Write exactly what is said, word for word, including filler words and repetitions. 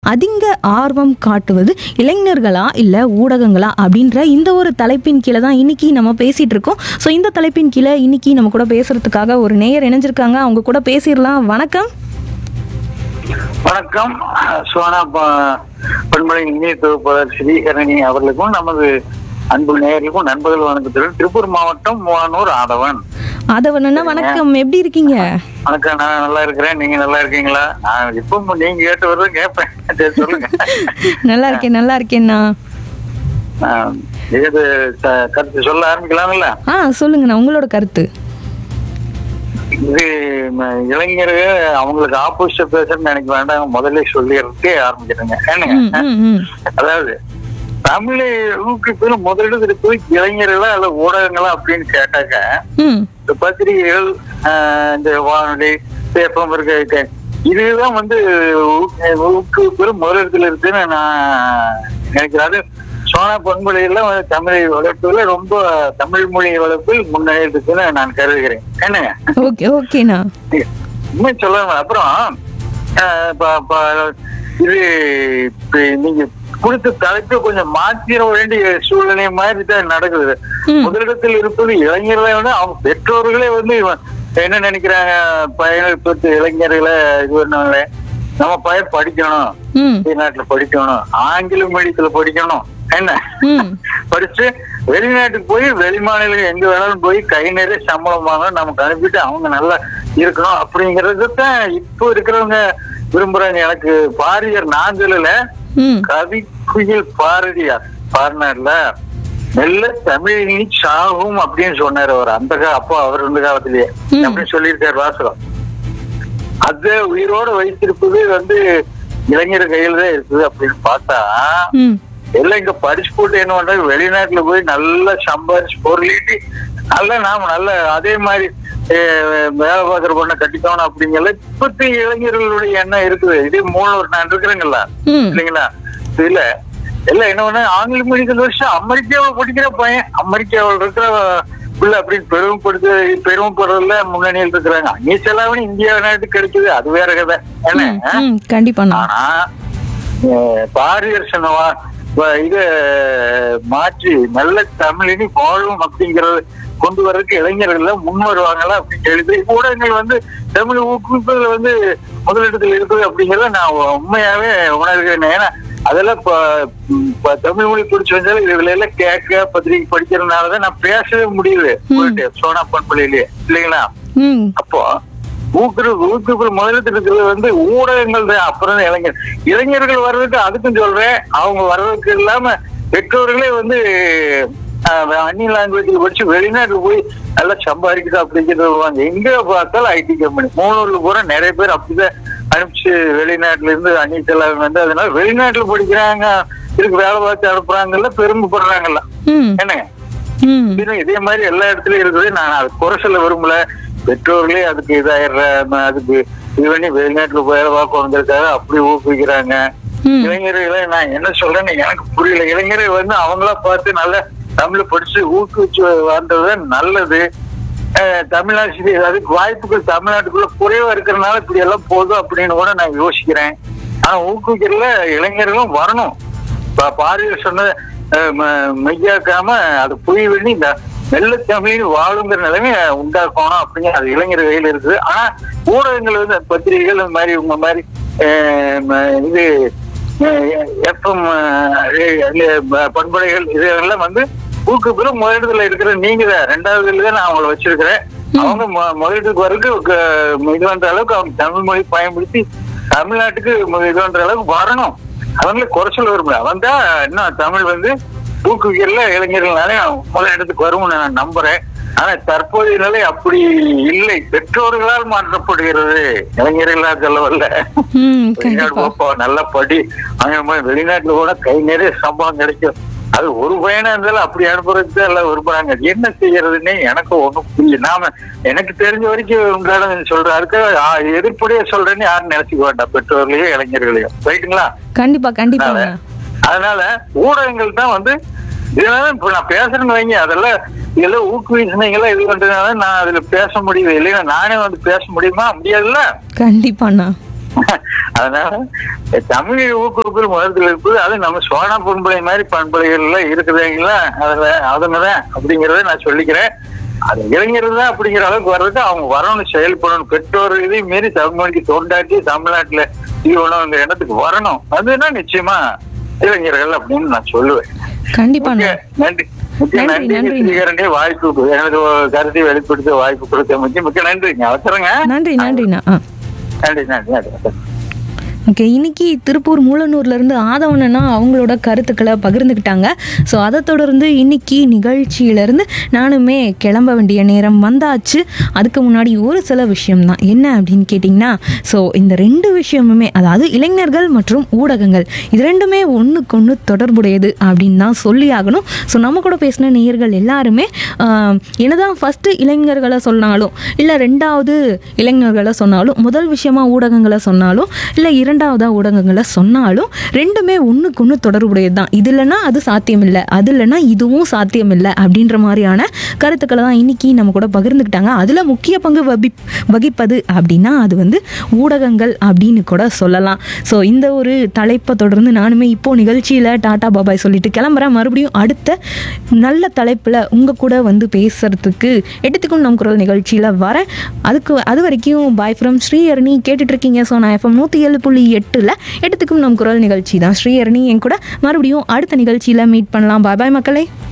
அதிக ஆர்வம் காட்டுவது இளைஞர்களா இல்லை ஊடகங்களா அப்படின்ற இந்த ஒரு தலைப்பின் கீழே தான் இன்னைக்கு நம்ம பேசிட்டு இருக்கோம். ஸோ இந்த தலைப்பின் கீழே இன்னைக்கு நம்ம கூட பேசுறதுக்காக ஒரு நேயர் இணைஞ்சிருக்காங்க. அவங்க கூட பேசிடலாம். வணக்கம். வணக்கம். சோனா பண்பலை இணைய தொகுப்பாளர் ஸ்ரீகரணி அவர்களுக்கும் நமது அன்பு நேயர்களுக்கும் நண்பர்கள் வணக்கத்துடன் திருப்பூர் மாவட்டம் மூவானூர் ஆதவன். ஆதவன் அண்ணா வணக்கம், எப்படி இருக்கீங்க? வணக்கம், நான் நல்லா இருக்கிறேன். நீங்க நல்லா இருக்கீங்களா? நான் இப்போ நீங்க கேட்டு வர்றது கேட்பேன். சரி, சொல்லுங்க. நல்லா இருக்கேன் நல்லா இருக்கேண்ணா. ஏது கருத்து சொல்ல ஆரம்பிக்கலாம்ல? ஆ சொல்லுங்கண்ணா, உங்களோட கருத்து. இது இளைஞர்கள் அவங்களுக்கு ஆப்போசிட் பேசுறேன்னு நினைக்க வேண்டாம், முதல்ல சொல்லிடுறதுக்கே ஆரம்பிச்சிருங்க. ஏனுங்க, அதாவது தமிழை ஊக்குவிப்பது முதலிடம் இருப்பது இளைஞர்களா அல்ல ஊடகங்களா அப்படின்னு கேட்டாக்க, இந்த பத்திரிகைகள், இந்த வானொலி, பேப்பம் இருக்க இதுதான் வந்து ஊக்குவிப்பது முதலிடத்துல இருக்குன்னு நான் நினைக்கிறேன். சோனா பண்பலையில தமிழை வளர்ப்பதுல ரொம்ப தமிழ் மொழி வளர்ப்பில் முன்னேறி இருக்குன்னு நான் கருதுகிறேன். என்னங்க, உண்மை சொல்லணும். அப்புறம் இது நீங்க குறித்த தலைப்பு கொஞ்சம் மாற்றிட வேண்டிய சூழ்நிலை மாதிரி தான் நடக்குது. முதலிடத்தில் இருப்பது இளைஞர்களை விட அவங்க பெற்றோர்களே வந்து என்ன நினைக்கிறாங்க, பையனை பெற்று இளைஞர்களை இது பண்ணாங்களே, நம்ம பையன் படிக்கணும், வெளிநாட்டுல படிக்கணும், ஆங்கில மீடியத்துல படிக்கணும், என்ன படிச்சு வெளிநாட்டுக்கு போய் வெளி மாநிலம் எங்க வேணாலும் போய் கை நிறைய சம்பளம் வாங்க நமக்கு அனுப்பிட்டு அவங்க நல்லா இருக்கணும் அப்படிங்கறதுதான் இப்போ இருக்கிறவங்க விரும்புறாங்க. எனக்கு பாரதியார் நாஞ்சல கவி குயில் பாரதியார் பாடினார்ல, மெல்ல தமிழினி சாகும் அப்படின்னு சொன்னாரு அவர். அந்த அப்போ அவர் இந்த காலத்திலேயே அப்படின்னு சொல்லியிருக்காரு வாசகம். அத உயிரோட வைத்திருப்பது வந்து இளைஞர் கையில தான் இருக்குது அப்படின்னு பார்த்தா, எல்லாம் இங்க படிச்சு போட்டு என்ன பண்றாங்க, வெளிநாட்டுல போய் நல்லா சம்பாதிச்சு பொருளிட்டு நல்லா நாம நல்ல அதே மாதிரி வேலை பார்க்கற பொண்ணை கட்டிக்கணும் அப்படிங்கல இப்பத்தி இளைஞர்களுடைய எண்ணம் இருக்குது. இதே மூணு ஒரு நான் இருக்கிறேங்களா இல்லைங்களா, இதுல எல்லாம் என்ன பண்ண ஆங்கில மீடியத்தில் வருஷம் அமெரிக்காவில் படிக்கிற பையன், அமெரிக்காவில் இருக்கிற பிள்ளை அப்படின்னு பெருமைப்படுத்த பெருமைப்படுறதுல முன்னணியில் இருக்கிறாங்க. அங்கே செலாவணி இந்தியா நாட்டுக்கு கிடைக்குது, அது வேற கதை. என்ன கண்டிப்பா. ஆனா பாரதியார் சொன்னவா இத மாற்றி நல்ல தமிழினி வாழும் அப்படிங்கறது கொண்டு வர்றதுக்கு இளைஞர்கள் முன் வருவாங்களா அப்படின்னு எழுதி ஊடகங்கள் வந்து தமிழ் ஊக்குவிப்பதுல வந்து முதலிடத்தில் இருக்குது அப்படிங்கறத நான் உண்மையாவே உணர்கிறேன். ஏன்னா அதெல்லாம் இப்ப தமிழ் மொழி பிடிச்சி வந்தாலும் இதுல எல்லாம் கேட்க பத்திரிகை படிக்கிறதுனாலதான் நான் பேசவே முடியுது போயிட்டு சோனா பண்பலையிலேயே, இல்லைங்களா? அப்போ ஊக்குறு ஊக்குப்புற முதலத்தில் இருக்கிறது வந்து ஊடகங்கள் தான். அப்புறம் தான் இளைஞர் இளைஞர்கள் வர்றதுக்கு அதுக்கும் சொல்றேன், அவங்க வர்றதுக்கு இல்லாம பெற்றோர்களே வந்து அந்நிய லாங்குவேஜ்ல படிச்சு வெளிநாட்டுல போய் நல்லா சம்பாதிக்குது அப்படிங்கிறது வருவாங்க. எங்க பார்த்தாலும் ஐடி கம்பெனி மூணூர்ல பூரா நிறைய பேர் அப்படிதான் அனுப்பிச்சு வெளிநாட்டுல இருந்து அந்நிய செலவு வந்து அதனால வெளிநாட்டுல படிக்கிறாங்க, இதுக்கு வேலை பார்த்து அனுப்புறாங்கல்ல, பெருமைப்படுறாங்கல்ல. என்னங்க, இதே மாதிரி எல்லா இடத்துலயும் இருக்குது. நான் அது குறை சொல்ல விரும்பல. பெற்றோர்களே அதுக்கு இதாயிடுற அதுக்கு இது பண்ணி வெளிநாட்டுல வேலை பார்க்க வந்திருக்காங்க, அப்படி ஊக்குவிக்கிறாங்க. இளைஞர்களை நான் என்ன சொல்றேன்னு எனக்கு புரியல. இளைஞர்கள் வந்து அவங்களா பார்த்து நல்லா தமிழ படிச்சு ஊக்குவிச்சு வந்ததுதான் நல்லது. தமிழ்நாடு அதுக்கு வாய்ப்புகள் தமிழ்நாட்டுக்குள்ள குறைவா இருக்கிறதுனால இப்படி எல்லாம் போதும் அப்படின்னு கூட நான் யோசிக்கிறேன். ஆனா ஊக்குவிக்கிறதுல இளைஞர்களும் வரணும். பாரதியார் சொன்ன மெய்யாக்காம அது புரிய வேண்டி இந்த மெல்ல தமிழில் வாழுங்கிற நிலைமை உண்டாக்கணும் அப்படிங்கிற அது இளைஞர் கையில் இருக்குது. ஆனா ஊடகங்கள் வந்து பத்திரிகைகள் இந்த மாதிரி உங்க மாதிரி இது எஃப்எம் பண்பலைகள் இதெல்லாம் வந்து ஊக்குவிப்பு முதலிடத்துல இருக்கிற நீங்க தான். ரெண்டாவது தான் நான் அவங்கள வச்சிருக்கிறேன். அவங்க முதலிடத்துக்கு வரைக்கும் இது பண்ற அளவுக்கு அவங்க தமிழ் மொழி பயன்படுத்தி தமிழ்நாட்டுக்கு இது பண்ற அளவுக்கு வரணும். அவங்களே குறைச்சல் வரும். அவன் தான் இன்னும் தமிழ் வந்து ஊக்குவிக்கிறதுல இளைஞர்களாலே முதல் இடத்துக்கு வரும்னு நான் நம்புறேன். ஆனா தற்போதைய நிலை அப்படி இல்லை, பெற்றோர்களால் மாற்றப்படுகிறது. இளைஞர்களால் சொல்லவல்ல. வெளிநாடு போப்பா நல்லா படி, அங்க வெளிநாட்டுல கூட கை நிறைய சம்பளம் கிடைக்கும், அது ஒரு பையனா இருந்தாலும் அப்படி அனுப்புறதுக்கு எல்லாம் விரும்புறாங்க. என்ன செய்யறதுன்னு எனக்கு ஒண்ணும் புரியல. நாம எனக்கு தெரிஞ்ச வரைக்கும் சொல்றேன், அதுக்கு எதிர்ப்படியா சொல்றேன்னு யாரும் நினைச்சுக்க வேண்டாம், பெற்றோர்களையும் இளைஞர்களையும். ரைட்டுங்களா? கண்டிப்பா கண்டிப்பா. அதனால ஊடகங்கள் தான் வந்து இதனால இப்ப நான் பேசுறேன்னு வைங்க, அதெல்லாம் இதெல்லாம் ஊக்குவிச்சுனீங்களா இது பண்றதுனால நான் அதுல பேச முடியுது. இல்லைன்னா நானே வந்து பேச முடியுமா? முடியாதுல்ல. கண்டிப்பாண்ணா. அதனால தமிழை ஊக்குவிப்பில் முதலில் இருப்பது அது நம்ம சோனா பண்பலை மாதிரி பண்பலைகள்ல இருக்குதுங்களா, அதுல அதுங்கதான் அப்படிங்கறத நான் சொல்லிக்கிறேன். அது இளைஞர்கள் தான் அப்படிங்கிற அளவுக்கு வர்றதுக்கு அவங்க வரணும், செயல்படணும். பெற்றோர் இதையும் மீறி தமிழ்மொழிக்கு தொண்டாட்டி தமிழ்நாட்டுல தீவனங்கிற இடத்துக்கு வரணும். அதுனா நிச்சயமா இளைஞர்கள் அப்படின்னு நான் சொல்லுவேன். கண்டிப்பா. நன்றி, மிக்க நன்றி, நன்றி ஸ்ரீகரனே, வாய்ப்பு எனது கருத்தை வெளிப்படுத்த வாய்ப்பு கொடுத்த மிக்க மிக்க நன்றிங்க. அவசரங்க. நன்றி நன்றிண்ணா. ஆ நன்றி நன்றி நன்றி. ஓகே, இன்னைக்கு திருப்பூர் மூலனூர்லேருந்து ஆதவனனா அவங்களோட கருத்துக்களை பகிர்ந்துக்கிட்டாங்க. ஸோ அதை தொடர்ந்து இன்னைக்கு நிகழ்ச்சியிலேருந்து நானுமே கிளம்ப வேண்டிய நேரம் வந்தாச்சு. அதுக்கு முன்னாடி ஒரு சில விஷயம்தான். என்ன அப்படின்னு கேட்டிங்கன்னா, ஸோ இந்த ரெண்டு விஷயமுமே, அதாவது இளைஞர்கள் மற்றும் ஊடகங்கள், இது ரெண்டுமே ஒன்றுக்கு ஒன்று தொடர்புடையது அப்படின்னு தான் சொல்லி ஆகணும். ஸோ நம்ம கூட பேசின நேயர்கள் எல்லாருமே என்னதான் ஃபஸ்ட்டு இளைஞர்களை சொன்னாலும், இல்லை ரெண்டாவது இளைஞர்களை சொன்னாலும், முதல் விஷயமா ஊடகங்களை சொன்னாலும், இல்லை இரண்டாவதாக ஊடகங்களை சொன்னாலும், ரெண்டுமே ஒன்றுக்கு ஒன்று தொடர்புடையது தான். இது இல்லைன்னா அது சாத்தியம் இல்லை, அது இல்லைன்னா இதுவும் சாத்தியம் இல்லை அப்படின்ற மாதிரியான கருத்துக்களை தான் இன்னைக்கு நம்ம கூட பகிர்ந்துக்கிட்டாங்க. அதில் முக்கிய பங்கு வகி வகிப்பது அப்படின்னா அது வந்து ஊடகங்கள் அப்படின்னு கூட சொல்லலாம். ஸோ இந்த ஒரு தலைப்பை தொடர்ந்து நானுமே இப்போ நிகழ்ச்சியில் டாடா பாபாய் சொல்லிட்டு கிளம்புறேன். மறுபடியும் அடுத்த நல்ல தலைப்பில் உங்கள் கூட வந்து பேசுறதுக்கு எட்டுத்துக்கும் நம் குரல் நிகழ்ச்சியில் வரேன். அதுக்கு அது வரைக்கும் பாய் ஃப்ரம் ஸ்ரீஹரணி கேட்டுட்டு இருக்கீங்க. ஸோ நான் எஃப்எம் நூற்றி ஏழு புள்ளி எட்டுல எட்டுத்துக்கும் நம் குரல் நிகழ்ச்சி தான். ஸ்ரீஹரணி என் கூட மறுபடியும் அடுத்த நிகழ்ச்சியில் மீட் பண்ணலாம். பாய் பாய் மக்களே.